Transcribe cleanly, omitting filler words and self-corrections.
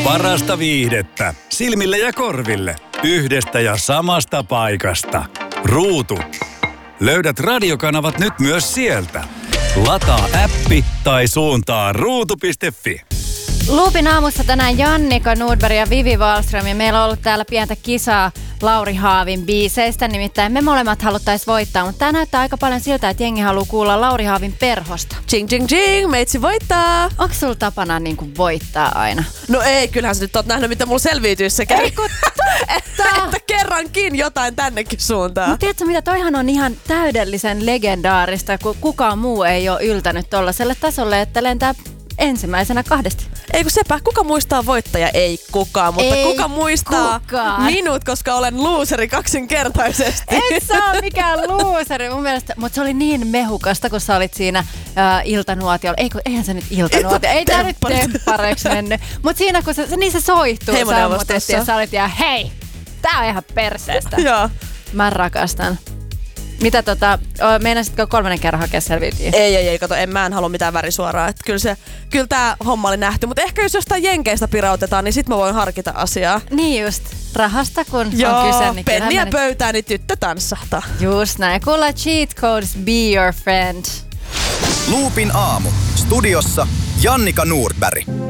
Parasta viihdettä silmille ja korville. Yhdestä ja samasta paikasta. Ruutu. Löydät radiokanavat nyt myös sieltä. Lataa appi tai suuntaa ruutu.fi. Loopin aamussa tänään Jannika Nordberg ja Vivi Wahlström, ja meillä on ollut täällä pientä kisaa Lauri Haavin biiseistä, nimittäin me molemmat haluttais voittaa, mutta tää näyttää aika paljon siltä, että jengi haluaa kuulla Lauri Haavin perhosta. Ching ching ching, meitsi voittaa. Onko sulla tapana niinku voittaa aina? No ei, kyllähän sä nyt oot nähnyt, mitä mulla selviytyissä käy. Että kerrankin jotain tännekin suuntaan. Mutta tiedätkö mitä, toihan on ihan täydellisen legendaarista, kun kukaan muu ei ole yltänyt tollaselle tasolle, että lentää ensimmäisenä kahdesti. Ei kun sepä, kuka muistaa voittaja? Ei kukaan, mutta ei kuka muistaa minut, koska olen luuseri kaksinkertaisesti. Et sä oo mikään luuseri mun mielestä, mutta se oli niin mehukasta, kun sä olit siinä iltanuotiolla. Eihän se nyt iltanuotio, ei tää nyt temppareiksi mennyt. Mutta siinä kun se soihtuu sammutettiin ja sä olit ja hei, tää on ihan perseestä. Joo. Mä rakastan. Mitä meinasitko kolmannen kerran hakea selviytyjä? Ei, kato, mä en halua mitään värisuoraa. Että kyllä tää homma oli nähty. Mutta ehkä jos jostain jenkeistä pirautetaan, niin sit mä voin harkita asiaa. Niin just. Rahasta kun on kyse. Niin penniä pöytään, niin tyttö tanssahtaa. Just näin. Kuulla Cheat Codes, Be Your Friend. Loopin aamu. Studiossa Jannika Nordberg.